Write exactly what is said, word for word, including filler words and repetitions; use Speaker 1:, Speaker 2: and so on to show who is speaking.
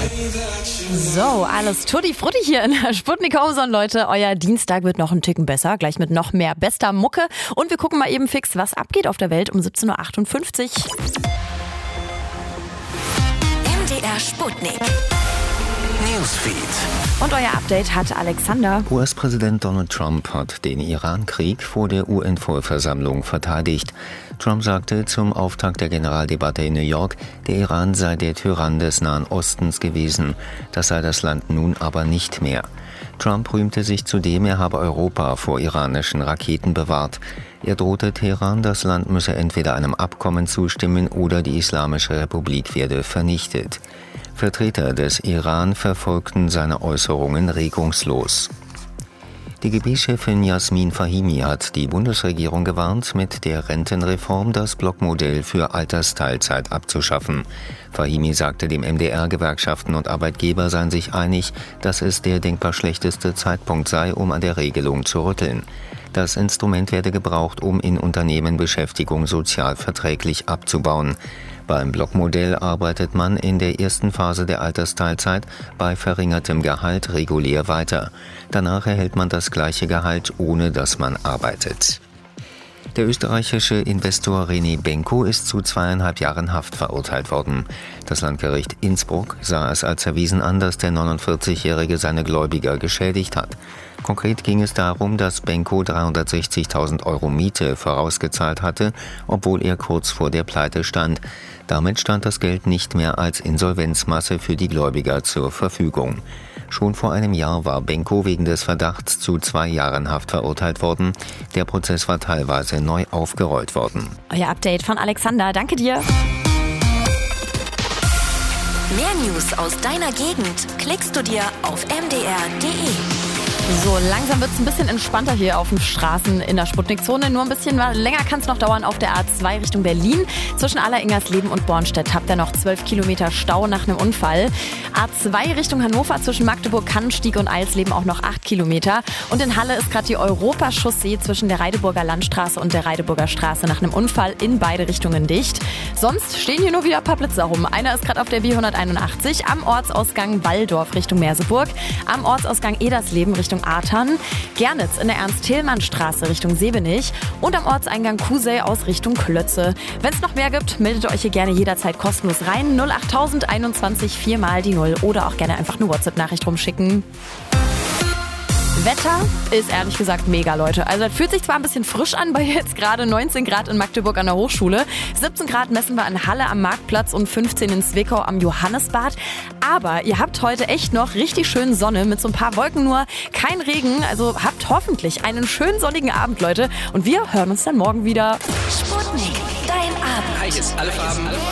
Speaker 1: So, alles tutti frutti hier in der Sputnik Ozone, Leute. Euer Dienstag wird noch ein Ticken besser, gleich mit noch mehr bester Mucke. Und wir gucken mal eben fix, was abgeht auf der Welt um siebzehn Uhr achtundfünfzig.
Speaker 2: M D R Sputnik Newsfeed.
Speaker 1: Und euer Update hat Alexander.
Speaker 3: U S-Präsident Donald Trump hat den Iran-Krieg vor der U N-Vollversammlung verteidigt. Trump sagte zum Auftakt der Generaldebatte in New York, der Iran sei der Tyrann des Nahen Ostens gewesen. Das sei das Land nun aber nicht mehr. Trump rühmte sich zudem, er habe Europa vor iranischen Raketen bewahrt. Er drohte Teheran, das Land müsse entweder einem Abkommen zustimmen oder die Islamische Republik werde vernichtet. Vertreter des Iran verfolgten seine Äußerungen regungslos. Die D G B-Chefin Yasmin Fahimi hat die Bundesregierung gewarnt, mit der Rentenreform das Blockmodell für Altersteilzeit abzuschaffen. Fahimi sagte dem M D R, Gewerkschaften und Arbeitgeber seien sich einig, dass es der denkbar schlechteste Zeitpunkt sei, um an der Regelung zu rütteln. Das Instrument werde gebraucht, um in Unternehmen Beschäftigung sozial verträglich abzubauen. Beim Blockmodell arbeitet man in der ersten Phase der Altersteilzeit bei verringertem Gehalt regulär weiter. Danach erhält man das gleiche Gehalt, ohne dass man arbeitet. Der österreichische Investor René Benko ist zu zweieinhalb Jahren Haft verurteilt worden. Das Landgericht Innsbruck sah es als erwiesen an, dass der neunundvierzigjährige seine Gläubiger geschädigt hat. Konkret ging es darum, dass Benko dreihundertsechzigtausend Euro Miete vorausgezahlt hatte, obwohl er kurz vor der Pleite stand. Damit stand das Geld nicht mehr als Insolvenzmasse für die Gläubiger zur Verfügung. Schon vor einem Jahr war Benko wegen des Verdachts zu zwei Jahren Haft verurteilt worden. Der Prozess war teilweise neu aufgerollt worden.
Speaker 1: Euer Update von Alexander, danke dir.
Speaker 2: Mehr News aus deiner Gegend klickst du dir auf m d r punkt d e.
Speaker 1: So, langsam wird es ein bisschen entspannter hier auf den Straßen in der Sputnikzone. Nur ein bisschen länger kann es noch dauern auf der A zwei Richtung Berlin. Zwischen Alleringersleben und Bornstedt habt ihr noch zwölf Kilometer Stau nach einem Unfall. A zwei Richtung Hannover zwischen Magdeburg, Kannenstieg und Eilsleben auch noch acht Kilometer. Und in Halle ist gerade die Europachaussee zwischen der Reideburger Landstraße und der Reideburger Straße nach einem Unfall in beide Richtungen dicht. Sonst stehen hier nur wieder ein paar Blitzer rum. Einer ist gerade auf der B hunderteinundachtzig am Ortsausgang Walldorf Richtung Merseburg, am Ortsausgang Edersleben Richtung Artern, Gernitz in der Ernst-Thälmann-Straße Richtung Sebenich und am Ortseingang Kusey aus Richtung Klötze. Wenn es noch mehr gibt, meldet euch hier gerne jederzeit kostenlos rein. null achttausend einundzwanzig vier mal die null oder auch gerne einfach eine WhatsApp-Nachricht rumschicken. Wetter ist ehrlich gesagt mega, Leute. Also das fühlt sich zwar ein bisschen frisch an, bei jetzt gerade neunzehn Grad in Magdeburg an der Hochschule, siebzehn Grad messen wir in Halle am Marktplatz und fünfzehn in Zwickau am Johannesbad. Aber ihr habt heute echt noch richtig schön Sonne mit so ein paar Wolken nur, kein Regen. Also habt hoffentlich einen schönen sonnigen Abend, Leute. Und wir hören uns dann morgen wieder.
Speaker 2: Sputnik, dein Abend.
Speaker 4: Heiß, alle Farben.